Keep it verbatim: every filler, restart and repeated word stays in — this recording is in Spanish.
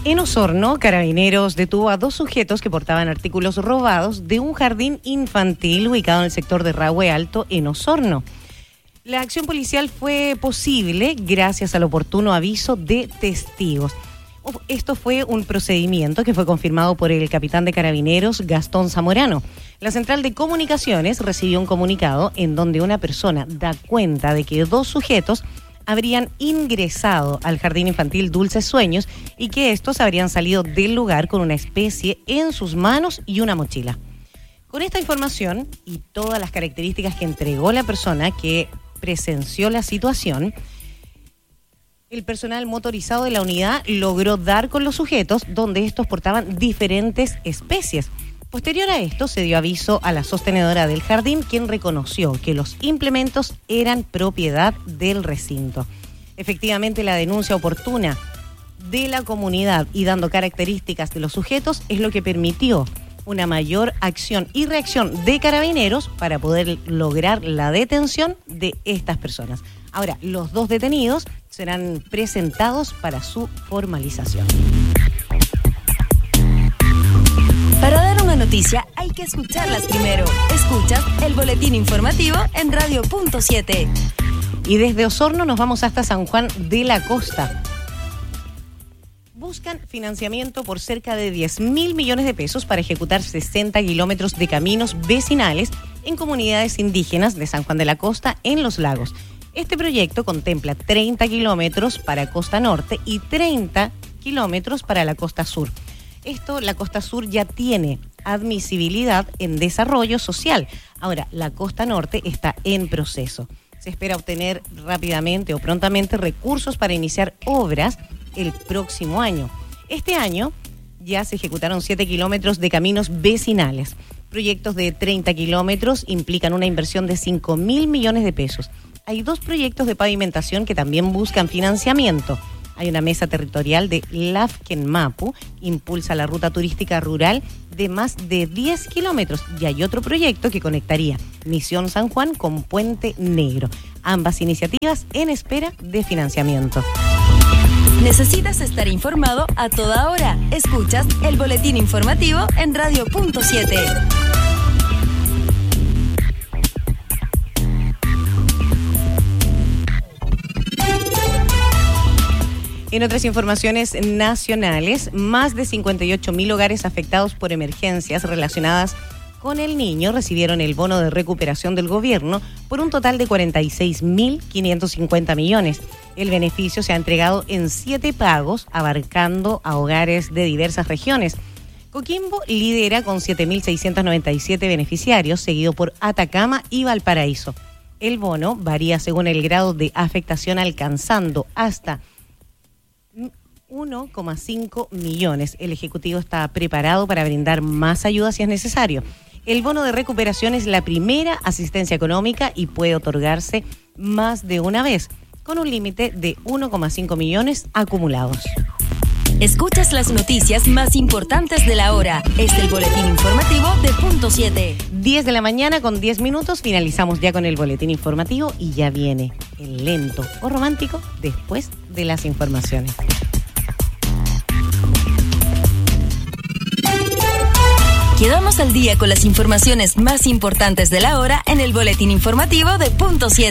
En Osorno, Carabineros detuvo a dos sujetos que portaban artículos robados de un jardín infantil ubicado en el sector de Rahue Alto, en Osorno. La acción policial fue posible gracias al oportuno aviso de testigos. Esto fue un procedimiento que fue confirmado por el capitán de Carabineros, Gastón Zamorano. La central de comunicaciones recibió un comunicado en donde una persona da cuenta de que dos sujetos habrían ingresado al jardín infantil Dulces Sueños y que estos habrían salido del lugar con una especie en sus manos y una mochila. Con esta información y todas las características que entregó la persona que presenció la situación, el personal motorizado de la unidad logró dar con los sujetos donde estos portaban diferentes especies. Posterior a esto, se dio aviso a la sostenedora del jardín, quien reconoció que los implementos eran propiedad del recinto. Efectivamente, la denuncia oportuna de la comunidad y dando características de los sujetos es lo que permitió una mayor acción y reacción de Carabineros para poder lograr la detención de estas personas. Ahora, los dos detenidos serán presentados para su formalización. Para dar una noticia hay que escucharlas primero. Escuchas el boletín informativo en Radio Punto siete. Y desde Osorno nos vamos hasta San Juan de la Costa. Buscan financiamiento por cerca de diez mil millones de pesos para ejecutar sesenta kilómetros de caminos vecinales en comunidades indígenas de San Juan de la Costa en Los Lagos. Este proyecto contempla treinta kilómetros para Costa Norte y treinta kilómetros para la Costa Sur. Esto, la Costa Sur ya tiene admisibilidad en desarrollo social. Ahora, la Costa Norte está en proceso. Se espera obtener rápidamente o prontamente recursos para iniciar obras el próximo año. Este año ya se ejecutaron siete kilómetros de caminos vecinales. Proyectos de treinta kilómetros implican una inversión de cinco mil millones de pesos. Hay dos proyectos de pavimentación que también buscan financiamiento. Hay una mesa territorial de Lafkenmapu, impulsa la ruta turística rural de más de diez kilómetros. Y hay otro proyecto que conectaría Misión San Juan con Puente Negro. Ambas iniciativas en espera de financiamiento. Necesitas estar informado a toda hora. Escuchas el boletín informativo en Radio Punto siete. En otras informaciones nacionales, más de cincuenta y ocho mil hogares afectados por emergencias relacionadas con el niño recibieron el bono de recuperación del gobierno por un total de cuarenta y seis mil quinientos cincuenta millones. El beneficio se ha entregado en siete pagos, abarcando a hogares de diversas regiones. Coquimbo lidera con siete mil seiscientos noventa y siete beneficiarios, seguido por Atacama y Valparaíso. El bono varía según el grado de afectación, alcanzando hasta uno coma cinco millones. El Ejecutivo está preparado para brindar más ayuda si es necesario. El bono de recuperación es la primera asistencia económica y puede otorgarse más de una vez, con un límite de uno coma cinco millones acumulados. Escuchas las noticias más importantes de la hora. Es el boletín informativo de Punto siete. diez de la mañana con diez minutos. Finalizamos ya con el boletín informativo y ya viene el lento o romántico después de las informaciones. Quedamos al día con las informaciones más importantes de la hora en el boletín informativo de Punto siete.